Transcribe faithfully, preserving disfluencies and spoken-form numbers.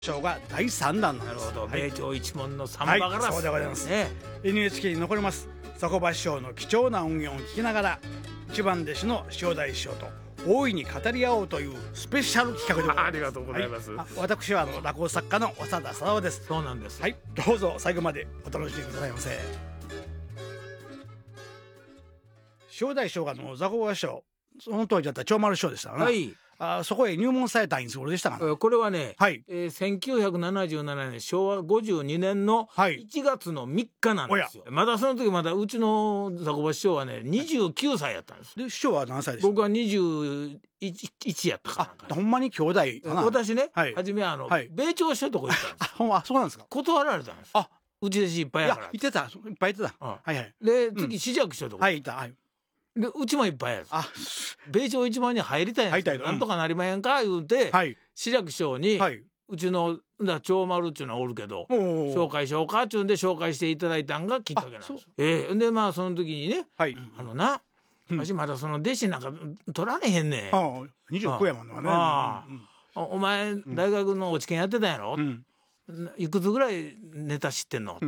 賞がだいさんだんなんです。 なるほど、 はい、 米朝一門のサンバガラス、 はい、そうでございます、 ね、 エヌエイチケー に残ります雑魚場師匠の貴重な音源を聞きながら一番弟子の塩大師匠と大いに語り合おうというスペシャル企画でございます。 ありがとうございます、 はい、私はあの落語作家の長田貞夫です。 そうなんです。 はい、どうぞ最後までお楽しみくださいませ。塩大師匠があの雑魚場師匠、その当時だったら長丸師匠でしたから、 はい、 あそこへ入門されたんいつ頃でしたかね。 これはね、 はい、 えー、せんきゅうひゃくななじゅうななねんしょうわごじゅうにねんのいちがつのみっかなんですよ、はい、まだその時まだうちの雑魚場師匠はねにじゅうきゅうさいやったんです。 で師匠は何歳でした？ 僕はにじゅういちやったかな。 あ、ほんまに兄弟かな。 私ね、 はい、 初めはあの、 はい、 米朝師匠とこ行ったんです。 あ、ほんま、そうなんですか。 断られたんです。 あ、 うち弟子いっぱいやから。 いや、言ってた、いっぱい言ってた、 うん、 はいはい。 で次紫尺師匠とこ、 はい、いた、はい、 でうちもいっぱいやる。あ、米朝一番に入りたいんですけど、なんとかなりまへんか言うて、はい、紫尺師匠に、はい、うちのだ長丸っちゅうのはおるけど紹介しようかっちゅうんで紹介していただいたんがきっかけなんです。えー、でまあその時にね、はい、あのな、うん、私まだその弟子なんか取られへんねん。ああ、にじゅうきゅうやもんね。ああ、お前大学の落ち研やってたんやろ、うん、いくつぐらいネタ知ってんの、